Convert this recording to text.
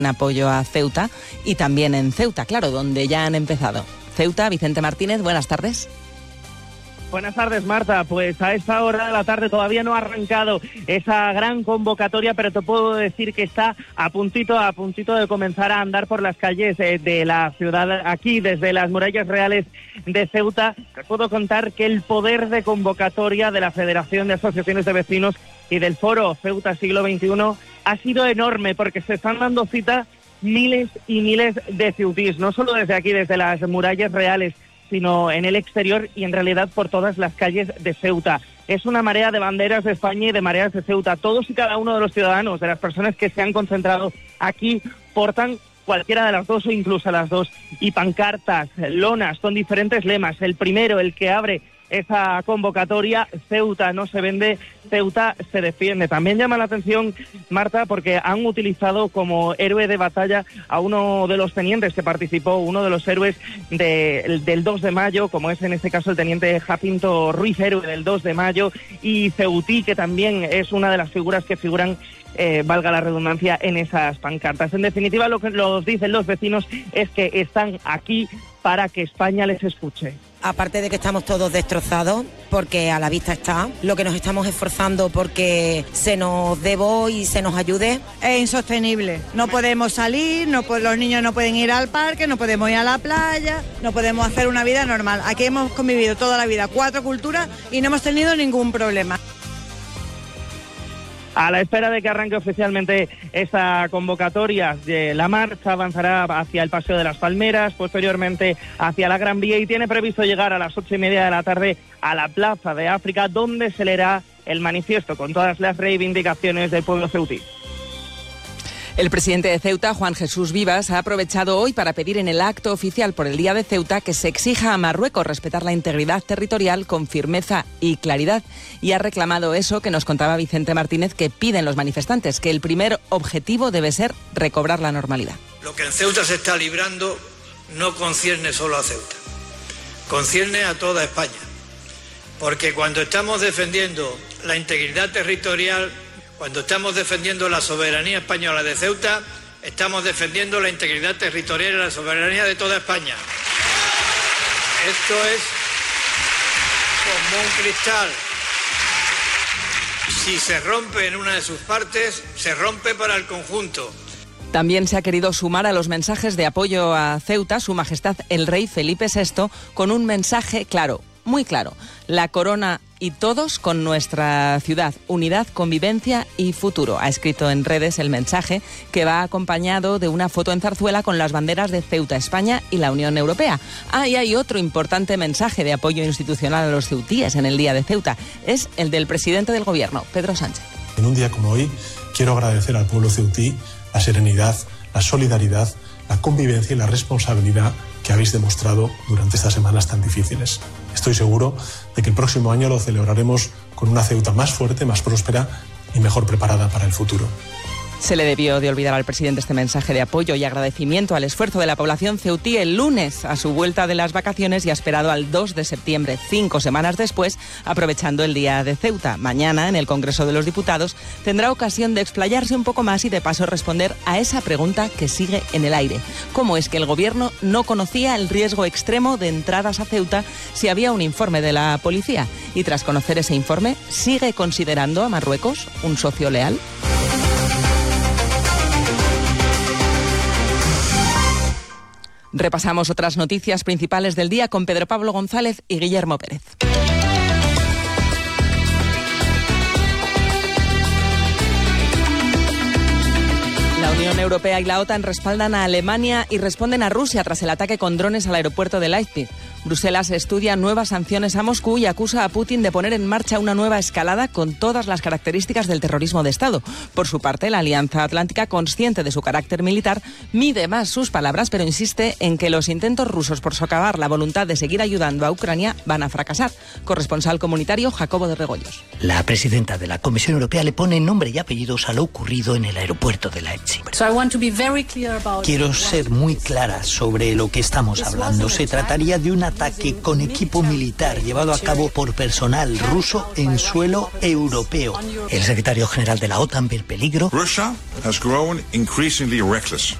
en apoyo a Ceuta y también en Ceuta, claro, donde ya han empezado. Ceuta, Vicente Martínez, buenas tardes. Buenas tardes, Marta. Pues a esta hora de la tarde todavía no ha arrancado esa gran convocatoria, pero te puedo decir que está a puntito de comenzar a andar por las calles de la ciudad, aquí desde las murallas reales de Ceuta. Te puedo contar que el poder de convocatoria de la Federación de Asociaciones de Vecinos y del Foro Ceuta Siglo XXI ha sido enorme, porque se están dando cita miles y miles de ceutís, no solo desde aquí, desde las murallas reales, sino en el exterior y en realidad por todas las calles de Ceuta. Es una marea de banderas de España y de mareas de Ceuta. Todos y cada uno de los ciudadanos, de las personas que se han concentrado aquí, portan cualquiera de las dos o incluso las dos, y pancartas, lonas con diferentes lemas. El primero, el que abre esa convocatoria: Ceuta no se vende, Ceuta se defiende. También llama la atención, Marta, porque han utilizado como héroe de batalla a uno de los tenientes que participó, uno de los héroes del 2 de mayo, como es en este caso el teniente Jacinto Ruiz, héroe del 2 de mayo, y Ceutí, que también es una de las figuras que figuran, valga la redundancia, en esas pancartas. En definitiva, lo que nos dicen los vecinos es que están aquí para que España les escuche. Aparte de que estamos todos destrozados, porque a la vista está, lo que nos estamos esforzando porque se nos dé voz y se nos ayude. Es insostenible. No podemos salir, los niños no pueden ir al parque, no podemos ir a la playa, no podemos hacer una vida normal. Aquí hemos convivido toda la vida 4 culturas y no hemos tenido ningún problema. A la espera de que arranque oficialmente esa convocatoria, la marcha avanzará hacia el Paseo de las Palmeras, posteriormente hacia la Gran Vía, y tiene previsto llegar a las 8:30 de la tarde a la Plaza de África, donde se leerá el manifiesto con todas las reivindicaciones del pueblo ceutí. El presidente de Ceuta, Juan Jesús Vivas, ha aprovechado hoy para pedir en el acto oficial por el Día de Ceuta que se exija a Marruecos respetar la integridad territorial con firmeza y claridad. Y ha reclamado eso que nos contaba Vicente Martínez, que piden los manifestantes, que el primer objetivo debe ser recobrar la normalidad. Lo que en Ceuta se está librando no concierne solo a Ceuta, concierne a toda España. Porque cuando estamos defendiendo la integridad territorial, cuando estamos defendiendo la soberanía española de Ceuta, estamos defendiendo la integridad territorial y la soberanía de toda España. Esto es como un cristal. Si se rompe en una de sus partes, se rompe para el conjunto. También se ha querido sumar a los mensajes de apoyo a Ceuta Su Majestad el Rey Felipe VI con un mensaje claro, muy claro: la corona y todos con nuestra ciudad, unidad, convivencia y futuro. Ha escrito en redes el mensaje, que va acompañado de una foto en zarzuela con las banderas de Ceuta, España y la Unión Europea. Y hay otro importante mensaje de apoyo institucional a los ceutíes en el Día de Ceuta. Es el del presidente del Gobierno, Pedro Sánchez. En un día como hoy, quiero agradecer al pueblo ceutí la serenidad, la solidaridad, la convivencia y la responsabilidad que habéis demostrado durante estas semanas tan difíciles. Estoy seguro de que el próximo año lo celebraremos con una Ceuta más fuerte, más próspera y mejor preparada para el futuro. Se le debió de olvidar al presidente este mensaje de apoyo y agradecimiento al esfuerzo de la población ceutí el lunes a su vuelta de las vacaciones, y ha esperado al 2 de septiembre, 5 semanas después, aprovechando el Día de Ceuta. Mañana, en el Congreso de los Diputados, tendrá ocasión de explayarse un poco más y de paso responder a esa pregunta que sigue en el aire: ¿cómo es que el Gobierno no conocía el riesgo extremo de entradas a Ceuta si había un informe de la policía? Y tras conocer ese informe, ¿sigue considerando a Marruecos un socio leal? Repasamos otras noticias principales del día con Pedro Pablo González y Guillermo Pérez. La Unión Europea y la OTAN respaldan a Alemania y responden a Rusia tras el ataque con drones al aeropuerto de Leipzig. Bruselas estudia nuevas sanciones a Moscú y acusa a Putin de poner en marcha una nueva escalada con todas las características del terrorismo de Estado. Por su parte, la Alianza Atlántica, consciente de su carácter militar, mide más sus palabras, pero insiste en que los intentos rusos por socavar la voluntad de seguir ayudando a Ucrania van a fracasar. Corresponsal comunitario Jacobo de Regoyos. La presidenta de la Comisión Europea le pone nombre y apellidos a lo ocurrido en el aeropuerto de Leipzig. Quiero ser muy clara sobre lo que estamos hablando. Se trataría de un ataque con equipo militar llevado a cabo por personal ruso en suelo europeo. El secretario general de la OTAN ve el peligro.